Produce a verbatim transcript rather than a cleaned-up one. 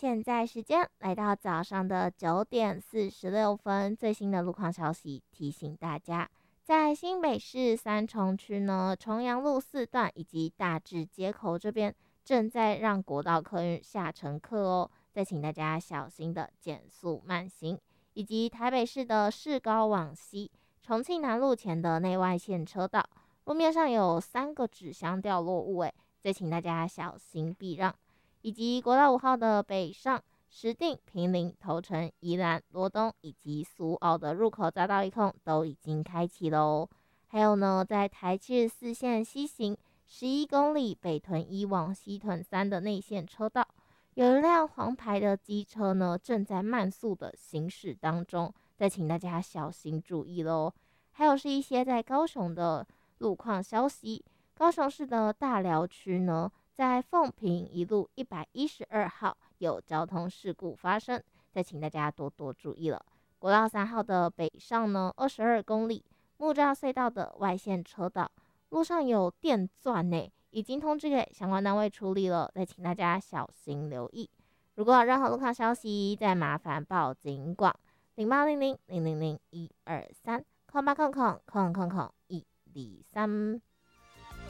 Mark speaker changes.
Speaker 1: 现在时间来到早上的九点四十六分，最新的路况消息提醒大家，在新北市三重区呢，重阳路四段以及大智街口这边正在让国道客运下乘客哦，再请大家小心的减速慢行，以及台北市的市高往西重庆南路前的内外线车道，路面上有三个纸箱掉落物，诶，再请大家小心避让。以及国道五号的北上、石碇、坪林、头城、宜兰、罗东以及苏澳的入口匝道一控都已经开启喽。还有呢，在台七十四线西行十一公里北屯一往西屯三的内线车道，有一辆黄牌的机车呢正在慢速的行驶当中，再请大家小心注意喽。还有是一些在高雄的路况消息，高雄市的大寮区呢，在凤屏一路一百一十二号有交通事故发生，再请大家多多注意了。国道三号的北上呢，二十二公里木栅隧道的外线车道，路上有电钻呢，已经通知给相关单位处理了，再请大家小心留意。如果有任何路况消息，再麻烦报警广零八零零零零零一二三空八空空空空空一二三。